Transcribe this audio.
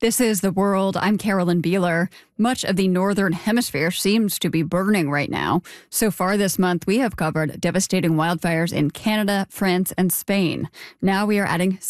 This is The World. I'm Carolyn Beeler. Much of the Northern Hemisphere seems to be burning right now. So far this month, we have covered devastating wildfires in Canada, France, and Spain. Now we are adding